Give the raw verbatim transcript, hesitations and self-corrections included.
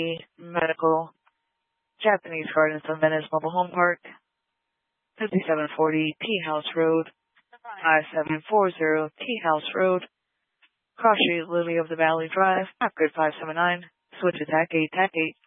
Family Medical, Japanese Gardens on Venice Mobile Home Park, fifty-seven forty Tea House Road, five seven four zero Tea House Road, Cross Street, Lily of the Valley Drive, Upgrade five seven nine, Switch Attack eight, Attack eight.